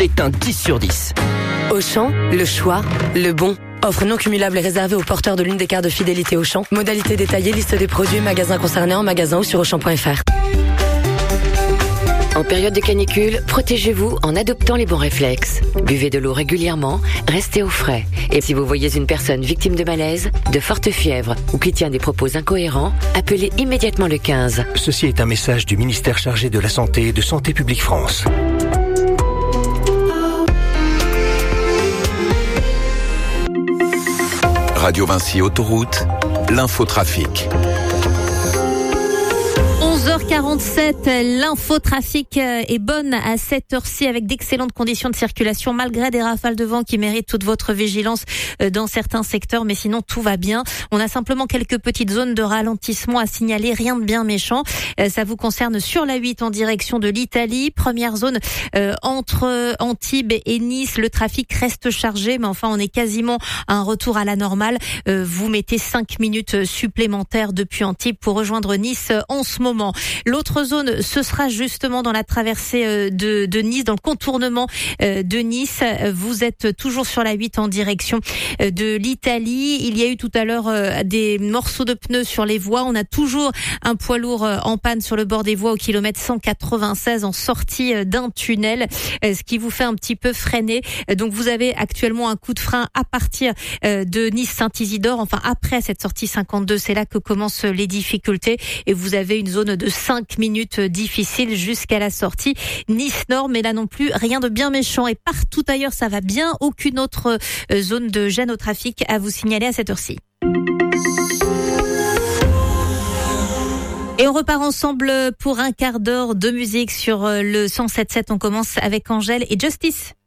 c'est un 10 sur 10. Auchan, le choix, le bon. Offre non cumulable et réservée aux porteurs de l'une des cartes de fidélité Auchan. Modalité détaillée, liste des produits, magasins concernés en magasin ou sur Auchan.fr. En période de canicule, protégez-vous en adoptant les bons réflexes. Buvez de l'eau régulièrement, restez au frais. Et si vous voyez une personne victime de malaise, de forte fièvre ou qui tient des propos incohérents, appelez immédiatement le 15. Ceci est un message du ministère chargé de la Santé et de Santé publique France. Radio Vinci Autoroute, l'infotrafic. 11h47, l'infotrafic est bonne à cette heure-ci avec d'excellentes conditions de circulation malgré des rafales de vent qui méritent toute votre vigilance dans certains secteurs, mais sinon tout va bien. On a simplement quelques petites zones de ralentissement à signaler, rien de bien méchant. Ça vous concerne sur la 8 en direction de l'Italie. Première zone entre Antibes et Nice, le trafic reste chargé, mais enfin on est quasiment à un retour à la normale. Vous mettez 5 minutes supplémentaires depuis Antibes pour rejoindre Nice en ce moment. L'autre zone, ce sera justement dans la traversée de Nice, dans le contournement de Nice. Vous êtes toujours sur la 8 en direction de l'Italie. Il y a eu tout à l'heure des morceaux de pneus sur les voies. On a toujours un poids lourd en panne sur le bord des voies au kilomètre 196 en sortie d'un tunnel, ce qui vous fait un petit peu freiner. Donc vous avez actuellement un coup de frein à partir de Nice-Saint-Isidore. Enfin, après cette sortie 52, c'est là que commencent les difficultés et vous avez une zone de 5 minutes difficile jusqu'à la sortie Nice-Nord, mais là non plus rien de bien méchant et partout ailleurs ça va bien, aucune autre zone de gêne au trafic à vous signaler à cette heure-ci. Et on repart ensemble pour un quart d'heure de musique sur le 107.7. On commence avec Angèle et Justice.